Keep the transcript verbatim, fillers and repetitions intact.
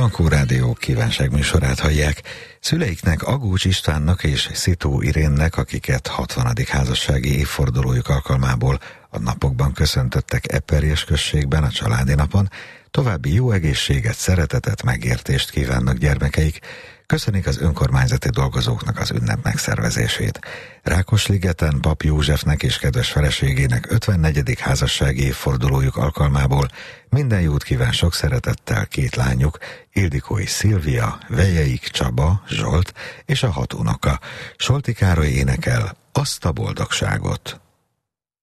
Brankó Rádió kívánságműsorát hallják. Szüleiknek, Agócs Istvánnak és Szitó Irénnek, akiket hatvanadik házassági évfordulójuk alkalmából a napokban köszöntöttek Eperjes községben a családi napon, további jó egészséget, szeretetet, megértést kívánnak gyermekeik. Köszönik az önkormányzati dolgozóknak az ünnep megszervezését. Rákosligeten Pap Józsefnek és kedves feleségének ötvennegyedik házassági évfordulójuk alkalmából minden jót kíván sok szeretettel két lányuk, Ildikói Szilvia, Vejeik Csaba, Zsolt és a hat unoka. Solti Károly énekel Azt a boldogságot.